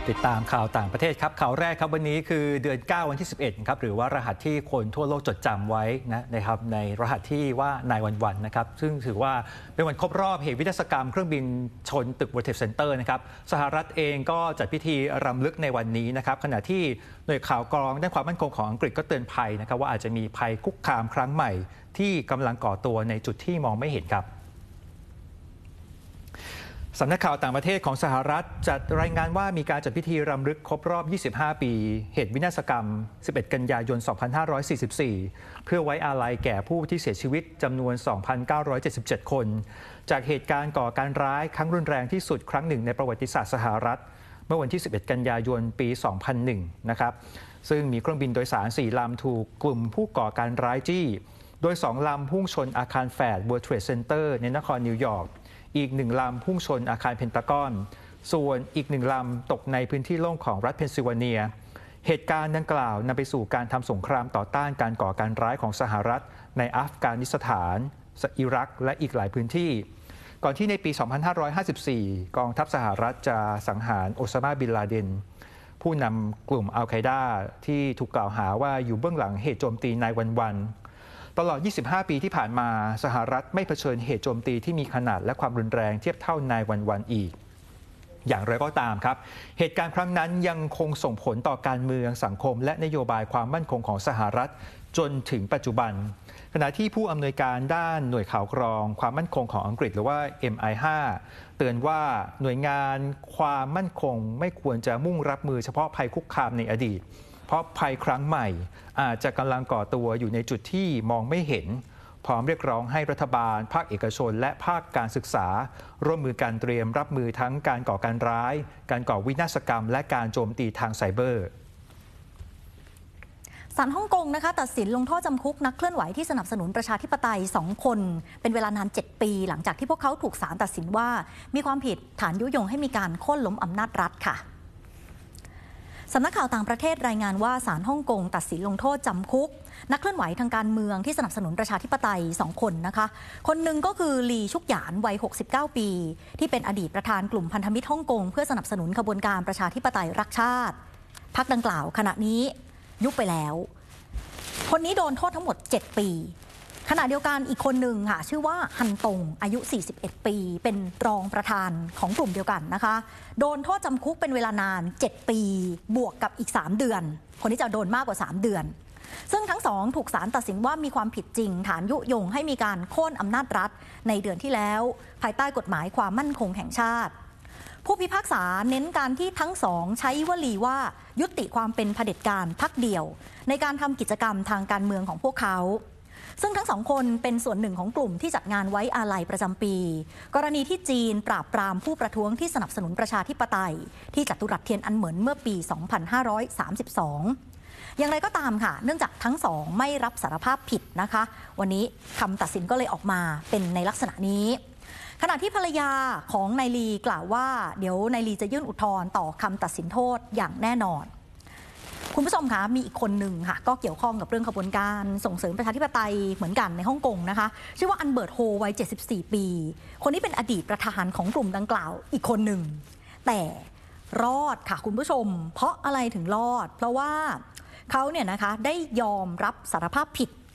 ติดตามข่าวต่างประเทศครับข่าวแรกครับวันนี้คือเดือน9วันที่11ครับหรือว่ารหัสที่คนทั่วโลกจดจำไว้นะครับในรหัสที่ว่านายวันนะครับซึ่งถือว่าเป็นวันครบรอบเหตุวินาศกรรมเครื่องบินชนตึก World Trade Center นะครับสหรัฐเองก็จัดพิธีรำลึกในวันนี้นะครับขณะที่หน่วยข่าวกรองด้านความมั่นคงของอังกฤษก็เตือนภัยนะครับว่าอาจจะมีภัยคุกคามครั้งใหม่ที่กำลังก่อตัวในจุดที่มองไม่เห็นครับสำนักข่าวต่างประเทศของสหรัฐจัดรายงานว่ามีการจัดพิธีรำลึกครบรอบ 25 ปีเหตุวินาศกรรม 11 กันยายน 2544 เพื่อไว้อาลัยแก่ผู้ที่เสียชีวิตจำนวน 2,977 คนจากเหตุการณ์ก่อการร้ายครั้งรุนแรงที่สุดครั้งหนึ่งในประวัติศาสตร์สหรัฐเมื่อวันที่ 11 กันยายน ปี 2001 นะครับซึ่งมีเครื่องบินโดยสาร 4 ลำถูกกลุ่มผู้ก่อการร้ายจี้โดย 2 ลำพุ่งชนอาคารแฝด World Trade Center ในนครนิวยอร์กอีก1 ลำพุ่งชนอาคารเพนตากอนส่วนอีก1 ลำตกในพื้นที่โล่งของรัฐเพนซิลเวเนียเหตุการณ์ดังกล่าวนำไปสู่การทำสงครามต่อต้านการก่อการร้ายของสหรัฐในอัฟกานิสถานอิรักและอีกหลายพื้นที่ก่อนที่ในปี 2554 กองทัพสหรัฐจะสังหารโอซามาบินลาเดนผู้นำกลุ่มอัลไคดาที่ถูกกล่าวหาว่าอยู่เบื้องหลังเหตุโจมตีนายวันตลอด 25 ปีที่ผ่านมาสหรัฐไม่เผชิญเหตุโจมตีที่มีขนาดและความรุนแรงเทียบเท่านายวันอีกอย่างไรก็ตามครับเหตุการณ์ครั้งนั้นยังคงส่งผลต่อการเมืองสังคมและนโยบายความมั่นคงของสหรัฐจนถึงปัจจุบันขณะที่ผู้อำนวยการด้านหน่วยข่าวกรองความมั่นคงของอังกฤษหรือว่า MI5 เตือนว่าหน่วยงานความมั่นคงไม่ควรจะมุ่งรับมือเฉพาะภัยคุกคามในอดีตเพราะภัยครั้งใหม่อาจจะกำลังก่อตัวอยู่ในจุดที่มองไม่เห็นพร้อมเรียกร้องให้รัฐบาลภาคเอกชนและภาคการศึกษาร่วมมือกันเตรียมรับมือทั้งการก่อการร้ายการก่อวินาศกรรมและการโจมตีทางไซเบอร์ศาลฮ่องกงนะคะตัดสินลงโทษจำคุกนักเคลื่อนไหวที่สนับสนุนประชาธิปไตย2 คนเป็นเวลานาน7 ปีหลังจากที่พวกเขาถูกศาลตัดสินว่ามีความผิดฐานยุยงให้มีการโค่นล้มอำนาจรัฐค่ะสำนักข่าวต่างประเทศรายงานว่าศาลฮ่องกงตัดสินลงโทษจำคุกนักเคลื่อนไหวทางการเมืองที่สนับสนุนประชาธิปไตย2 คนนะคะคนหนึ่งก็คือหลี่ชุกหยานวัย69 ปีที่เป็นอดีตประธานกลุ่มพันธมิตรฮ่องกงเพื่อสนับสนุนขบวนการประชาธิปไตยรักชาติพรรคดังกล่าวขณะนี้ยุบไปแล้วคนนี้โดนโทษทั้งหมด7 ปีขณะเดียวกันอีกคนหนึ่งค่ะชื่อว่าฮันตงอายุ41 ปีเป็นรองประธานของกลุ่มเดียวกันนะคะโดนโทษจำคุกเป็นเวลานาน7 ปีบวกกับอีก3 เดือนคนนี้จะโดนมากกว่า3 เดือนซึ่งทั้งสองถูกศาลตัดสินว่ามีความผิดจริงฐานยุยงให้มีการโค่นอำนาจรัฐในเดือนที่แล้วภายใต้กฎหมายความมั่นคงแห่งชาติผู้พิพากษาเน้นการที่ทั้งสองใช้วลีว่ายุติความเป็นเผด็จการพรรคเดียวในการทำกิจกรรมทางการเมืองของพวกเขาซึ่งทั้ง2 คนเป็นส่วนหนึ่งของกลุ่มที่จัดงานไว้อาลัยประจำปีกรณีที่จีนปราบปรามผู้ประท้วงที่สนับสนุนประชาธิปไตยที่จัตุรัสเทียนอันเหมินเมื่อปี 2532 อย่างไรก็ตามค่ะเนื่องจากทั้งสองไม่รับสารภาพผิดนะคะวันนี้คำตัดสินก็เลยออกมาเป็นในลักษณะนี้ขณะที่ภรรยาของนายลีกล่าวว่าเดี๋ยวนายลีจะยื่นอุทธรณ์ต่อคำตัดสินโทษอย่างแน่นอนคุณผู้ชมคะมีอีกคนหนึ่งค่ะก็เกี่ยวข้องกับเรื่องขบวนการส่งเสริมประชาธิปไตยเหมือนกันในฮ่องกงนะคะชื่อว่าอันเบิร์ตโฮวัย74 ปีคนนี้เป็นอดีตประธานของกลุ่มดังกล่าวอีกคนหนึ่งแต่รอดค่ะคุณผู้ชมเพราะอะไรถึงรอดเพราะว่าเขาเนี่ยนะคะได้ยอมรับสารภาพผิด